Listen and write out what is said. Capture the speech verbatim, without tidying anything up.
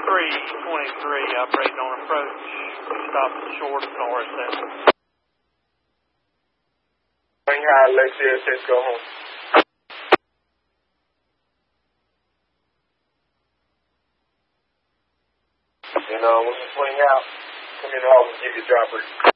three twenty-three, operating on approach. Stop at short at R S M. Swing high, Lexi, let's go home. You know, when you swing out, come in the office and give you a dropper.